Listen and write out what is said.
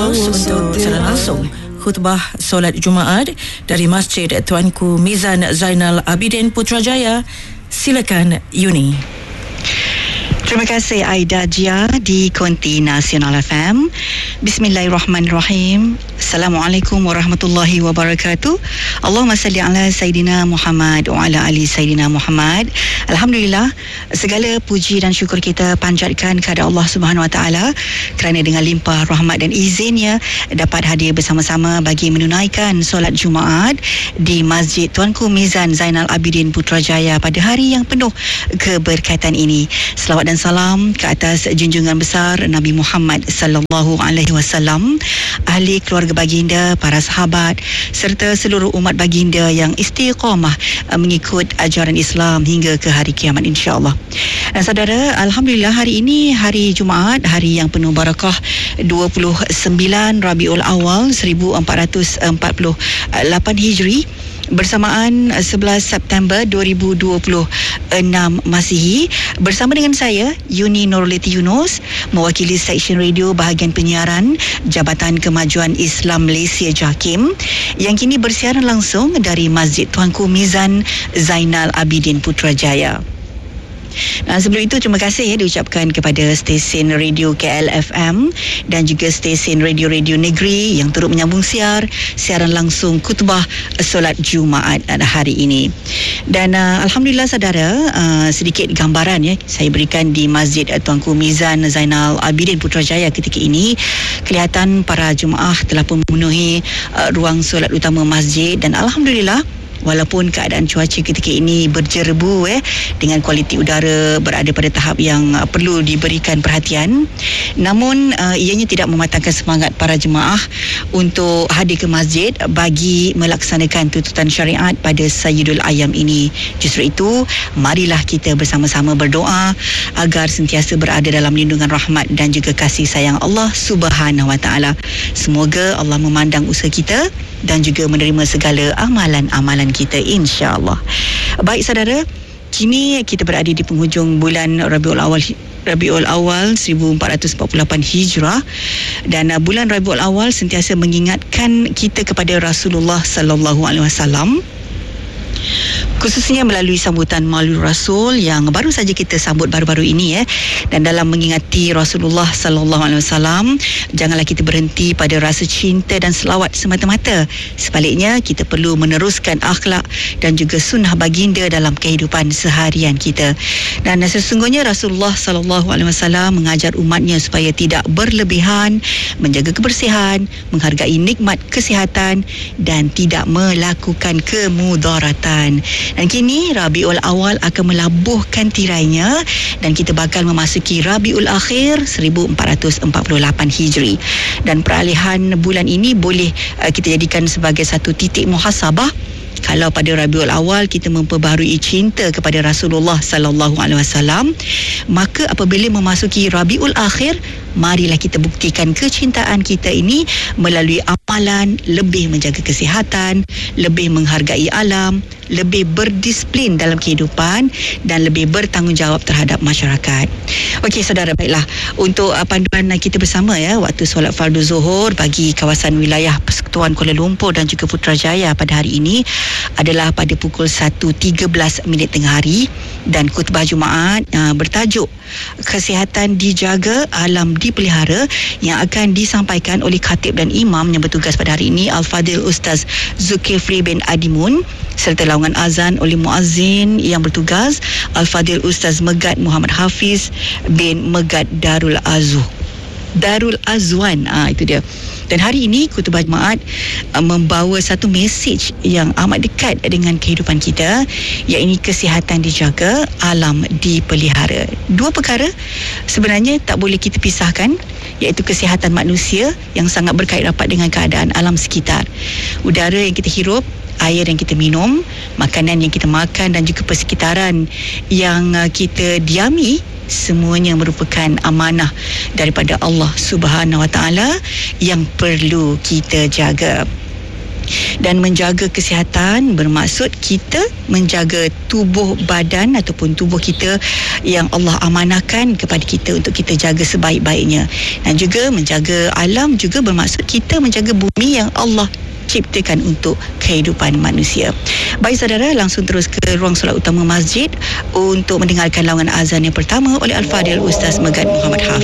terus untuk secara langsung khutbah solat Jumaat dari Masjid Tuanku Mizan Zainal Abidin Putrajaya. Silakan Yuni. Terima kasih Aida Jia di Konti Nasional FM. Bismillahirrahmanirrahim. Assalamualaikum warahmatullahi wabarakatuh. Allahumma salli ala Sayyidina Muhammad wa ala ali Sayyidina Muhammad. Alhamdulillah, segala puji dan syukur kita panjatkan kepada Allah Subhanahu Wa Taala kerana dengan limpah rahmat dan izinnya dapat hadir bersama-sama bagi menunaikan solat Jumaat di Masjid Tuanku Mizan Zainal Abidin Putrajaya pada hari yang penuh keberkatan ini. Selawat dan salam ke atas junjungan besar Nabi Muhammad sallallahu alaihi wasallam, ahli keluarga baginda, para sahabat serta seluruh umat baginda yang istiqamah mengikut ajaran Islam hingga ke hari kiamat insya-Allah. Dan saudara, alhamdulillah hari ini hari Jumaat, hari yang penuh barakah, 29 Rabiul Awal 1448 Hijri, bersamaan 11 September 2026 Masihi. Bersama dengan saya Yuni Nurliti Yunus, mewakili Seksyen Radio Bahagian Penyiaran Jabatan Kemajuan Islam Malaysia JAKIM, yang kini bersiaran langsung dari Masjid Tuanku Mizan Zainal Abidin Putrajaya. Sebelum itu, terima kasih diucapkan kepada stesen radio KLFM dan juga stesen radio-radio negeri yang turut menyambung siaran langsung khutbah solat Jumaat hari ini. Dan alhamdulillah saudara, sedikit gambaran saya berikan di Masjid Tuanku Mizan Zainal Abidin Putrajaya ketika ini. Kelihatan para jemaah telah memenuhi ruang solat utama masjid, dan alhamdulillah, walaupun keadaan cuaca ketika ini berjerebu dengan kualiti udara berada pada tahap yang perlu diberikan perhatian, namun ianya tidak mematahkan semangat para jemaah untuk hadir ke masjid bagi melaksanakan tuntutan syariat pada Sayyidul Ayyam ini. Justru itu, marilah kita bersama-sama berdoa agar sentiasa berada dalam lindungan rahmat dan juga kasih sayang Allah Subhanahu Wa Taala. Semoga Allah memandang usaha kita dan juga menerima segala amalan-amalan kita insya-Allah. Baik saudara, kini kita berada di penghujung bulan Rabiul Awal 1448 Hijrah, dan bulan Rabiul Awal sentiasa mengingatkan kita kepada Rasulullah sallallahu alaihi wasallam, khususnya melalui sambutan Maulid Rasul yang baru saja kita sambut baru-baru ini Dan dalam mengingati Rasulullah sallallahu alaihi wasallam, janganlah kita berhenti pada rasa cinta dan selawat semata-mata. Sebaliknya, kita perlu meneruskan akhlak dan juga sunnah baginda dalam kehidupan seharian kita. Dan sesungguhnya Rasulullah sallallahu alaihi wasallam mengajar umatnya supaya tidak berlebihan, menjaga kebersihan, menghargai nikmat kesihatan dan tidak melakukan kemudaratan. Dan kini Rabiul Awal akan melabuhkan tirainya dan kita bakal memasuki Rabiul Akhir 1448 Hijri. Dan peralihan bulan ini boleh kita jadikan sebagai satu titik muhasabah. Kalau pada Rabiul Awal kita memperbaharui cinta kepada Rasulullah sallallahu alaihi wasallam, maka apabila memasuki Rabiul Akhir, marilah kita buktikan kecintaan kita ini melalui amalan lebih menjaga kesihatan, lebih menghargai alam, lebih berdisiplin dalam kehidupan dan lebih bertanggungjawab terhadap masyarakat. Okey saudara, baiklah, untuk panduan kita bersama waktu solat fardu zuhur bagi kawasan wilayah Persekutuan Kuala Lumpur dan juga Putrajaya pada hari ini adalah pada pukul 1.13 tengah hari, dan khutbah Jumaat bertajuk Kesihatan Dijaga, Alam Dipelihara, yang akan disampaikan oleh khatib dan imam yang bertugas pada hari ini, Al-Fadil Ustaz Zulkifli bin Adimun, serta laungan azan oleh muazzin yang bertugas, Al-Fadil Ustaz Megat Muhammad Hafiz bin Megat Darul Azwan. Itu dia. Dan hari ini khutbah Jumaat membawa satu mesej yang amat dekat dengan kehidupan kita, iaitu kesihatan dijaga, alam dipelihara. Dua perkara sebenarnya tak boleh kita pisahkan, iaitu kesihatan manusia yang sangat berkait rapat dengan keadaan alam sekitar. Udara yang kita hirup, air yang kita minum, makanan yang kita makan dan juga persekitaran yang kita diami, semuanya merupakan amanah daripada Allah Subhanahu Wa Taala yang perlu kita jaga. Dan menjaga kesihatan bermaksud kita menjaga tubuh badan ataupun tubuh kita yang Allah amanahkan kepada kita untuk kita jaga sebaik-baiknya. Dan juga menjaga alam juga bermaksud kita menjaga bumi yang Allah ciptakan untuk kehidupan manusia. Baik saudara, langsung terus ke ruang solat utama masjid untuk mendengarkan lawangan azan yang pertama oleh Al-Fadhil Ustaz Megat Muhammad Hafiz.